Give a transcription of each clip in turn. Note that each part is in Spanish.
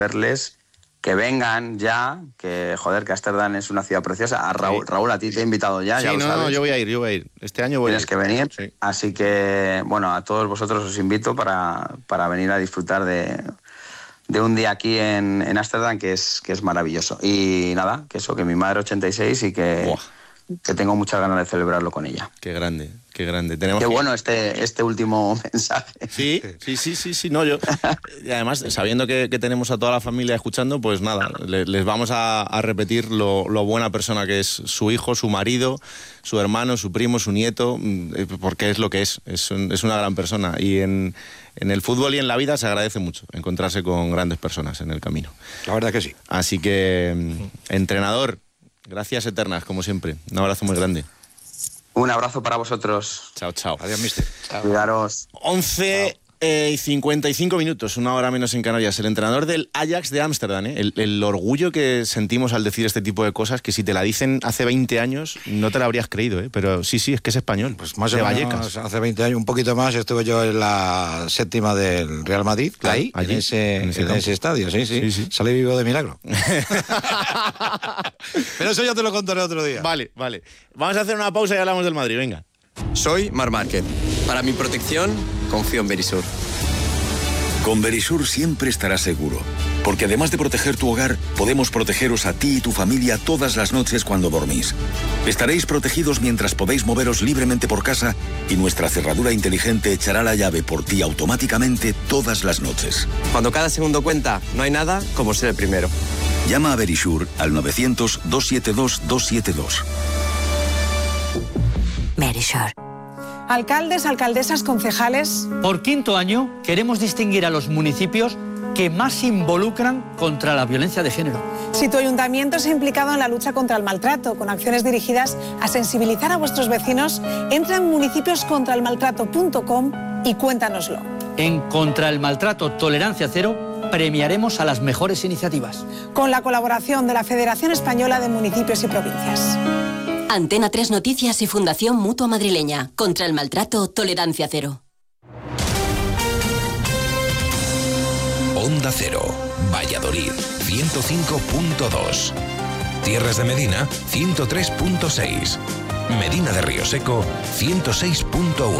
verles, que vengan ya, que joder, que Ámsterdam es una ciudad preciosa. A Raúl, Sí. Raúl, a ti te he invitado ya, Sí, ya lo sabes. no, yo voy a ir. Este año voy a ir. Tienes que venir, Sí. así que, bueno, a todos vosotros os invito para venir a disfrutar de un día aquí en Ámsterdam que es maravilloso. Y nada, que eso, que mi madre 86 y que tengo muchas ganas de celebrarlo con ella. Qué grande. Qué bueno este último mensaje. Sí. No, yo. Y además, sabiendo que tenemos a toda la familia escuchando, pues nada, les vamos a repetir lo buena persona que es su hijo, su marido, su hermano, su primo, su nieto, porque es lo que es una gran persona. Y en el fútbol y en la vida se agradece mucho encontrarse con grandes personas en el camino. La verdad que sí. Así que, entrenador, gracias eternas, como siempre. Un abrazo muy grande. Un abrazo para vosotros. Chao. Adiós, mister. Cuidaros. 11 y 55 minutos, una hora menos en Canarias. El entrenador del Ajax de Ámsterdam, el orgullo que sentimos al decir este tipo de cosas, que si te la dicen hace 20 años no te la habrías creído, pero sí, es que es español. Pues más de o Vallecas. menos hace 20 años, un poquito más, estuve yo en la 7ª del Real Madrid, ahí, allí, en ese estadio, sí. Salí vivo de milagro. Pero eso ya te lo contaré otro día. Vale. Vamos a hacer una pausa y hablamos del Madrid, venga. Soy Marc Márquez. Para mi protección, confío en Verisur. Con Verisur siempre estarás seguro, porque además de proteger tu hogar, podemos protegeros a ti y tu familia todas las noches cuando dormís. Estaréis protegidos mientras podéis moveros libremente por casa y nuestra cerradura inteligente echará la llave por ti automáticamente todas las noches. Cuando cada segundo cuenta, no hay nada como ser el primero. Llama a Verisur al 900-272-272. Verisur. Alcaldes, alcaldesas, concejales. Por 5º año queremos distinguir a los municipios que más se involucran contra la violencia de género. Si tu ayuntamiento se ha implicado en la lucha contra el maltrato, con acciones dirigidas a sensibilizar a vuestros vecinos, entra en municipioscontraelmaltrato.com y cuéntanoslo. En Contra el Maltrato Tolerancia Cero premiaremos a las mejores iniciativas. Con la colaboración de la Federación Española de Municipios y Provincias. Antena 3 Noticias y Fundación Mutua Madrileña. Contra el Maltrato Tolerancia Cero. Onda Cero, Valladolid, 105.2. Tierras de Medina, 103.6. Medina de Río Seco, 106.1.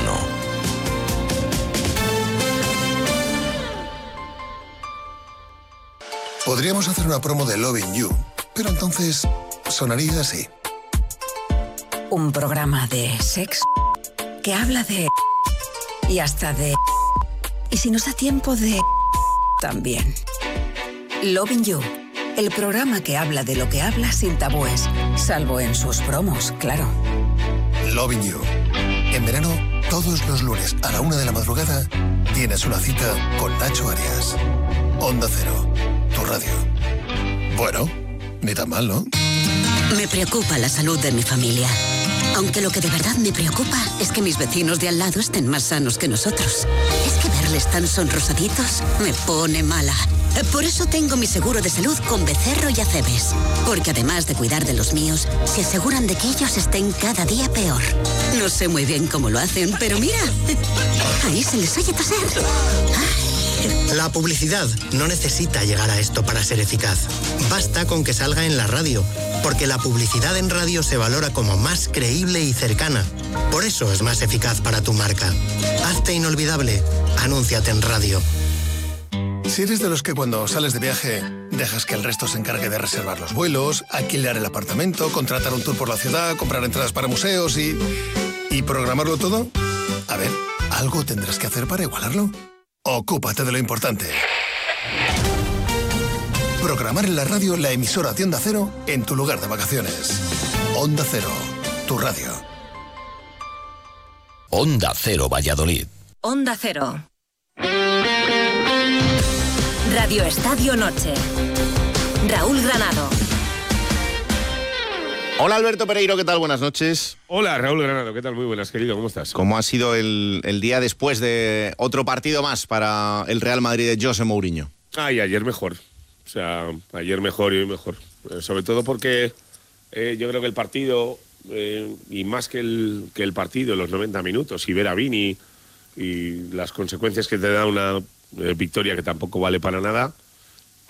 Podríamos hacer una promo de Loving You, pero entonces sonaría así. Un programa de sexo que habla de... y hasta de... y si nos da tiempo de... también. Loving You, el programa que habla de lo que habla sin tabúes, salvo en sus promos, claro. Loving You. En verano, todos los lunes a la 1 de la madrugada, tienes una cita con Nacho Arias. Onda Cero, tu radio. Bueno, ni tan mal, ¿no? Me preocupa la salud de mi familia. Aunque lo que de verdad me preocupa es que mis vecinos de al lado estén más sanos que nosotros. Es que verles tan sonrosaditos me pone mala. Por eso tengo mi seguro de salud con Becerro y Acebes. Porque además de cuidar de los míos, se aseguran de que ellos estén cada día peor. No sé muy bien cómo lo hacen, pero mira, ahí se les oye toser. La publicidad no necesita llegar a esto para ser eficaz. Basta con que salga en la radio, porque la publicidad en radio se valora como más creíble y cercana. Por eso es más eficaz para tu marca. Hazte inolvidable. Anúnciate en radio. Si eres de los que cuando sales de viaje dejas que el resto se encargue de reservar los vuelos, alquilar el apartamento, contratar un tour por la ciudad, comprar entradas para museos y programarlo todo, a ver, algo tendrás que hacer para igualarlo. Ocúpate de lo importante. Programar en la radio la emisora de Onda Cero en tu lugar de vacaciones. Onda Cero, tu radio. Onda Cero Valladolid. Onda Cero. Radio Estadio Noche. Raúl Granado. Hola Alberto Pereiro, ¿qué tal? Buenas noches. Hola Raúl Granado, ¿qué tal? Muy buenas, querido, ¿cómo estás? ¿Cómo ha sido el día después de otro partido más para el Real Madrid de José Mourinho? Y ayer mejor. O sea, ayer mejor y hoy mejor. Sobre todo porque yo creo que el partido, y más que el partido, los 90 minutos, y ver a Vini y las consecuencias que te da una victoria que tampoco vale para nada,